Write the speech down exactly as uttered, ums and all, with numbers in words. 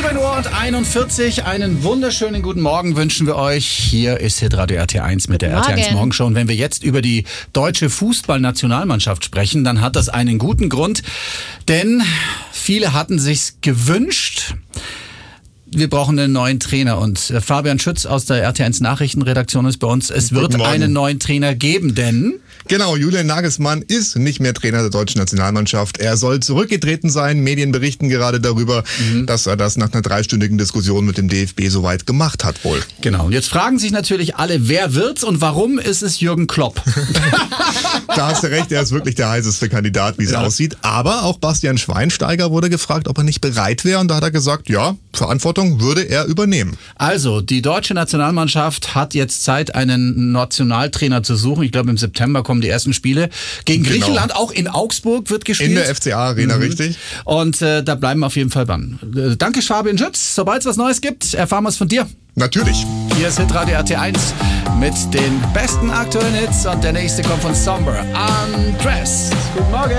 neun Uhr und einundvierzig, einen wunderschönen guten Morgen wünschen wir euch. Hier ist Hitradio R T eins mit der R T eins Morgenshow. Und wenn wir jetzt über die deutsche Fußballnationalmannschaft sprechen, dann hat das einen guten Grund, denn viele hatten sich's gewünscht. Wir brauchen einen neuen Trainer und Fabian Schütz aus der R T eins Nachrichtenredaktion ist bei uns. Es wird einen neuen Trainer geben, denn... Genau, Julian Nagelsmann ist nicht mehr Trainer der deutschen Nationalmannschaft. Er soll zurückgetreten sein. Medien berichten gerade darüber, mhm. dass er das nach einer dreistündigen Diskussion mit dem D F B soweit gemacht hat wohl. Genau, und jetzt fragen sich natürlich alle, wer wird's und warum ist es Jürgen Klopp? Da hast du recht, er ist wirklich der heißeste Kandidat, wie es ja. aussieht. Aber auch Bastian Schweinsteiger wurde gefragt, ob er nicht bereit wäre. Und da hat er gesagt, ja, Verantwortung würde er übernehmen. Also, die deutsche Nationalmannschaft hat jetzt Zeit, einen Nationaltrainer zu suchen. Ich glaube, im September kommen die ersten Spiele gegen genau. Griechenland. Auch in Augsburg wird gespielt. In der F C A-Arena, mhm. richtig. Und äh, da bleiben wir auf jeden Fall dran. Äh, danke, Fabian Schütz. Sobald es was Neues gibt, erfahren wir es von dir. Natürlich. Hier ist Hitradio R T eins mit den besten aktuellen Hits und der nächste kommt von Somber. Undressed. Guten Morgen.